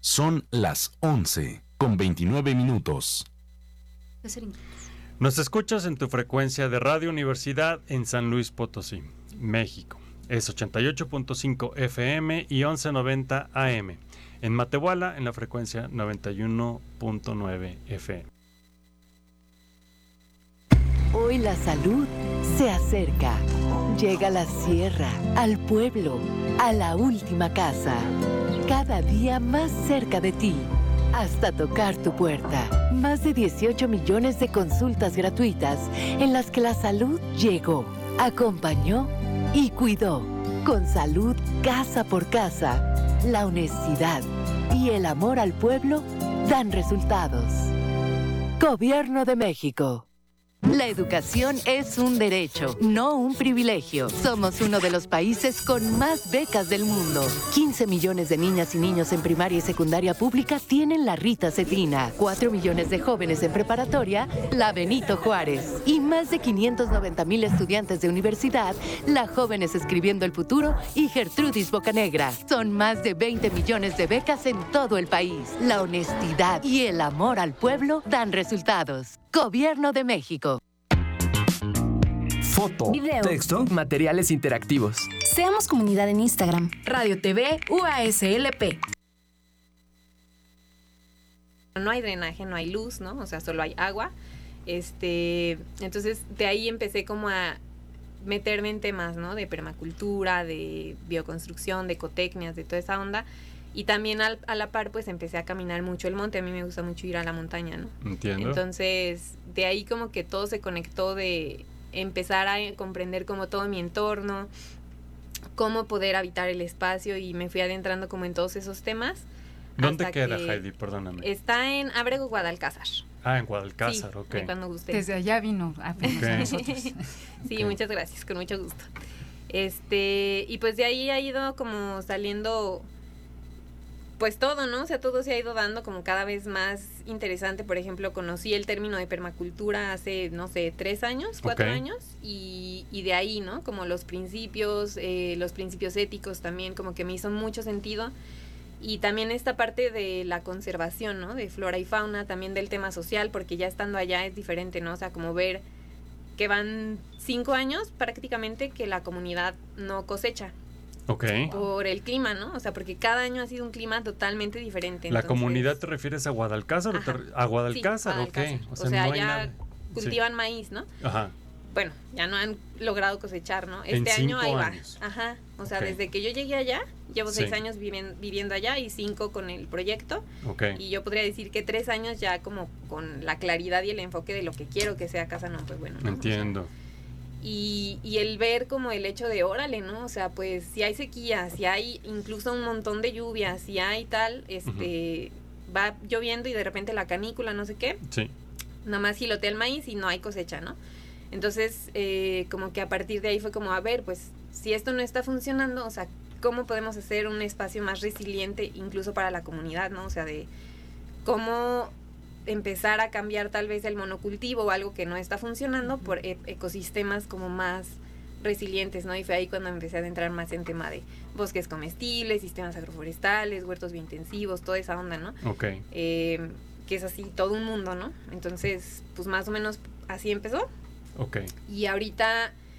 Son las 11:29. Nos escuchas en tu frecuencia de Radio Universidad en San Luis Potosí, México. Es 88.5 FM y 1190 AM. En Matehuala, en la frecuencia 91.9 FM. Hoy la salud se acerca. Llega a la sierra, al pueblo, a la última casa. Cada día más cerca de ti, hasta tocar tu puerta. Más de 18 millones de consultas gratuitas en las que la salud llegó, acompañó y cuidó. Con salud casa por casa, la honestidad y el amor al pueblo dan resultados. Gobierno de México. La educación es un derecho, no un privilegio. Somos uno de los países con más becas del mundo. 15 millones de niñas y niños en primaria y secundaria pública tienen la Rita Cetina. 4 millones de jóvenes en preparatoria, la Benito Juárez. Y más de 590,000 estudiantes de universidad, la Jóvenes Escribiendo el Futuro y Gertrudis Bocanegra. Son más de 20 millones de becas en todo el país. La honestidad y el amor al pueblo dan resultados. Gobierno de México. Foto, video, texto, materiales interactivos. Seamos comunidad en Instagram. Radio TV UASLP. No hay drenaje, no hay luz, ¿no? O sea, solo hay agua. Entonces, de ahí empecé como a meterme en temas, ¿no? De permacultura, de bioconstrucción, de ecotecnias, de toda esa onda. Y también a la par, pues, empecé a caminar mucho el monte. A mí me gusta mucho ir a la montaña, ¿no? Entiendo. Entonces, de ahí como que todo se conectó, de empezar a comprender como todo mi entorno, cómo poder habitar el espacio, y me fui adentrando como en todos esos temas. ¿Dónde queda, Heidi? Perdóname. Está en Ábrego, Guadalcázar. Ah, en Guadalcázar, sí, ok. de cuando guste. Desde allá vino a nosotros. Sí, Okay. Muchas gracias, con mucho gusto. Y pues de ahí ha ido como saliendo pues todo, ¿no? O sea, todo se ha ido dando como cada vez más interesante. Por ejemplo, conocí el término de permacultura hace, no sé, 3 años, 4 Ok. años, y de ahí, ¿no? Como los principios éticos también, como que me hizo mucho sentido. Y también esta parte de la conservación, ¿no? De flora y fauna, también del tema social, porque ya estando allá es diferente, ¿no? O sea, como ver que van 5 años prácticamente que la comunidad no cosecha. Ok. Por el clima, ¿no? O sea, porque cada año ha sido un clima totalmente diferente. ¿La entonces, comunidad te refieres a Guadalcázar? Ajá. A Guadalcázar, sí, ok. Guadalcázar. O sea, no hay ya nada. cultivan maíz, ¿no? Ajá. Bueno, ya no han logrado cosechar, ¿no? En Este año 5 ahí años. va. Ajá. O sea, Ok. desde que yo llegué allá, llevo Sí. 6 años viviendo allá y 5 con el proyecto. Ok. Y yo podría decir que 3 años ya como con la claridad y el enfoque de lo que quiero que sea Casa No, pues bueno, ¿no? Entiendo. O sea, y el ver como el hecho de órale, ¿no? O sea, pues si hay sequía, si hay incluso un montón de lluvia, si hay tal, va lloviendo y de repente la canícula, no sé qué, Sí. nada más gilotea el maíz y no hay cosecha, ¿no? Entonces, como que a partir de ahí fue como, a ver, pues si esto no está funcionando, o sea, ¿cómo podemos hacer un espacio más resiliente incluso para la comunidad, ¿no? O sea, de cómo empezar a cambiar tal vez el monocultivo o algo que no está funcionando por ecosistemas como más resilientes, ¿no? Y fue ahí cuando empecé a adentrar más en tema de bosques comestibles, sistemas agroforestales, huertos biointensivos, toda esa onda, ¿no? Ok. Que es así todo un mundo, ¿no? Entonces, pues más o menos así empezó. Ok. Y ahorita